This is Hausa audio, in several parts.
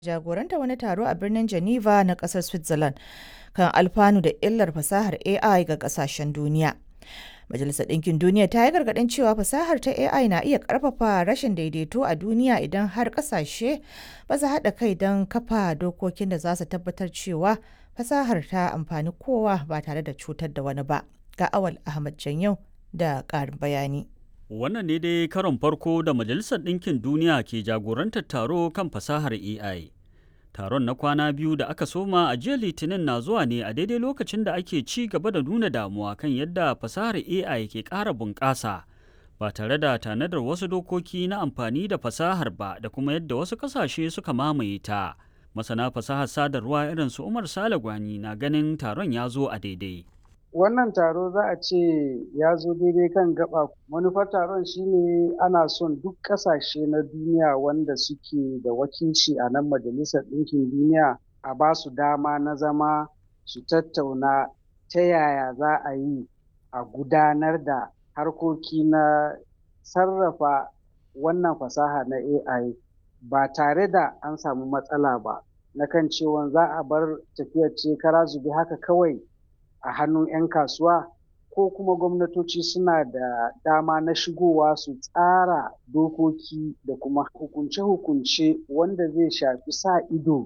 jagoranta wani taro a birnin Geneva na ƙasar Switzerland kan alfanu da illar fasahar AI ga ƙasashen duniya. Majalisar Ɗinkin Duniya ta yi gargaɗin cewa fasahar ta AI na iya ƙarfafa rashin daidaito a duniya idan har ƙasashe ba su haɗa kai don kafa dokokin da za su tabbatar cewa fasahar ta amfani kowa ba tare da cutar da wani ba. Ga Awal Ahmad Janyau da ƙarin bayani. Wannan ne dai karon farko da Majalisar Ɗinkin Duniya ke jagorantar taro kan fasahar AI. Taron na kwana biyu da aka soma a jiya Litinin na zuwa ne a daidai lokacin da ake ci gaba da nuna damuwa kan yadda fasahar AI ke ƙara bunƙasa ba tare da tanadar wasu dokoki na amfani da fasahar ba da kuma yadda wasu ƙasashe suka mamaye ta. Masana fasahar sadarwa irin su Umar Sale Gwani na ganin taron ya zo a daidai. Wannan taro za a ce ya zo daidai kan gaba. Manufar taron shine ana son duk ƙasashe na duniya wanda suke da wakilci a nan Majalisar Ɗinkin Duniya a ba su dama na zama su tattauna ta yaya za a yi a gudanar da harkoki na sarrafa wannan fasaha na AI ba tare da an samu matsala ba, na kan cewa za a bar tafiyar ce kara zube haka kawai a hannun 'yan kasuwa, ko kuma gwamnatoci suna da dama na shigowa su tsara dokoki da kuma hukunce-hukunce wanda zai shafi sa ido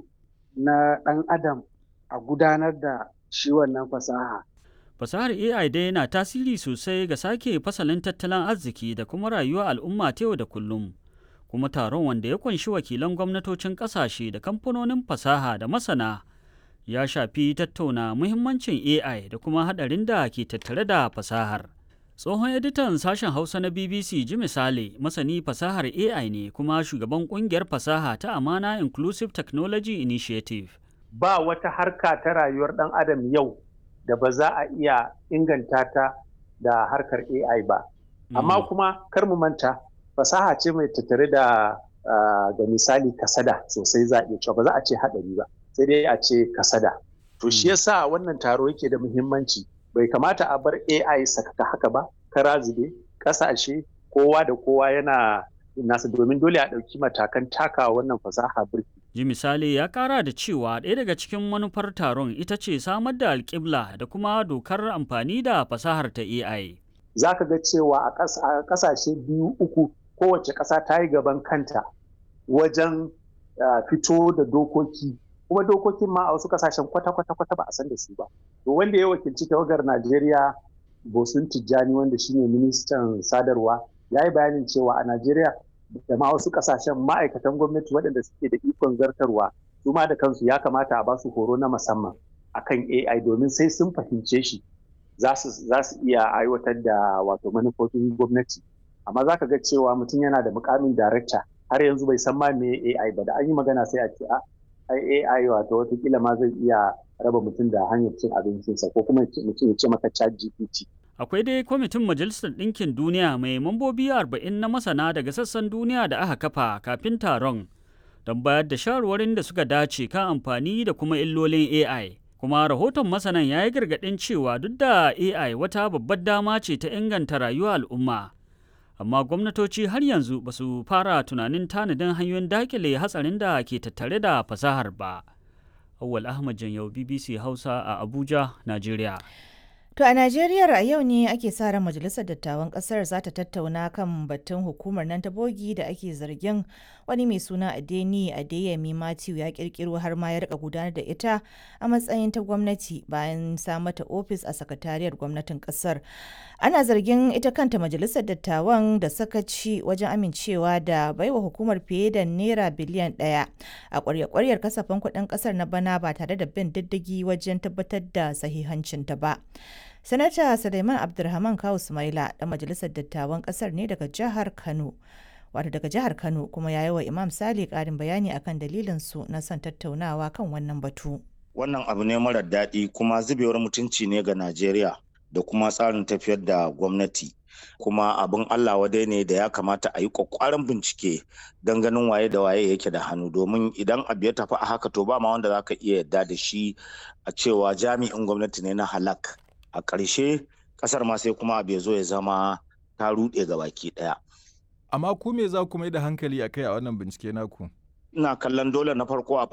na ɗan adam a gudanar da shi wannan fasaha. Fasahar AI dai yana tasiri sosai ga sake fasalin tattalin arziki da kuma rayuwar al'umma ta yau da kullum. Kuma taron wanda ya kunshi wakilan gwamnatocin ƙasashe da kamfanonin fasaha da masana ya shafi tattauna muhimmancin AI da kuma haɗarin da ke tattare da fasahar. Tsohon editan sashen Hausa na BBC ji misali masani fasahar AI ne kuma shugaban ƙungiyar fasaha ta Amana Inclusive Technology Initiative. Ba wata harka ta rayuwar ɗan adam yau da ba za a iya inganta ta da harkar AI ba. Amma kuma kar mu manta fasaha ce mai tattare da ga misali kasada sosai za a iya cewa, ba za a ce haɗari ba. Sai dai a ce kasada. To shi yasa wannan taro yake da muhimmanci. Bai kamata a bar AI sakaka haka ba, kara zube, kasashe kowa da kowa yana nasa, domin dole a ɗauki matakan taka wannan fasaha birki. Ji misali ya ƙara da cewa ɗaya daga cikin manufar taron ita ce samar da alƙibla da kuma dokar amfani da fasahar ta AI. Za ka ga cewa a ƙasashe biyu uku kowace ƙasa ta yi gaban kanta wajen fito da dokoki. Kuma dokokin ma a wasu kasashen kwata-kwata ba a san da su ba. To wanda ya wakilci tawagar Najeriya, Bosun Tijjani, wanda shine ministan sadarwa, ya yi bayanin cewa a Najeriya da ma wasu kasashen ma'aikatan gwamnati waɗanda suke da ikon zartarwa, su ma da kansu ya kamata a ba su horo na musamman akan AI, domin sai sun fahimce shi za su iya aiwatar da wato manufofin gwamnati. Amma za ka ga cewa mutum yana da mukamin darakta har yanzu bai san ma me AI ba, da an yi magana sai a ce AI wato watakila ma zai iya raba mutum da hanyar cin abincinsa, ko kuma mutum ya ce maka ChatGPT. Akwai dai kwamitin Majalisar Ɗinkin Duniya mai mambobi 40 na masana daga sassan duniya da aka kafa kafin taron don bayar da shawarwarin da suka dace kan amfani da kuma illolin AI. Kuma rahoton masanan ya yi gargaɗin cewa duk da AI wata babbar dama ce ta inganta rayuwar al'umma, amma gwamnatoci har yanzu ba su fara tunanin tanadin hanyoyin dakile hatsarin da ke tattare da fasahar ba. Awwal Ahmad Janyau, BBC Hausa a Abuja, Najeriya. To a Najeriya a yau ne ake sa ran Majalisar Dattawan Ƙasar za ta tattauna kan batun hukumar nan ta bogi da ake zargin wani mai suna Adeyemi Matthew ya kirkiro har ma ya rika gudanar da ita a matsayin ta gwamnati bayan sa mata ofis a sakatariyar gwamnatin ƙasar. Ana zargin ita kanta Majalisar Dattawan da sakaci wajen amincewa da baiwa hukumar fiye da naira biliyan 1 a ƙwarya-ƙwaryar kasafin kuɗin ƙasar na bana ba tare da bin diddigi wajen tabbatar da sahihancinta ba. Sanata Suleiman Abdulrahman Kawu Sumaila ɗan Majalisar Dattawan ƙasar ne daga jihar Kano. Wato daga jihar Kano, kuma ya yi wa Imam Sale ƙarin bayani akan dalilin su na son tattaunawa kan wannan batu. Wannan abu ne marar daɗi kuma zubewar mutunci ne ga Najeriya da kuma tsarin tafiyar da gwamnati. Kuma abin Allah wadai ne da ya kamata a yi ƙwaƙƙwaran bincike don ganin waye da waye yake da hannu, domin idan abu ya tafi a haka to ba ma wanda za ka iya yarda da shi a cewa jami'in gwamnati ne na halak. A ƙarshe ƙasar ma sai kuma abu ya zo ya zama ta ruɗe ga baki ɗaya. Amma ku me za ku mai da hankali a kai a wannan bincike naku? Ina kallon dole na farko a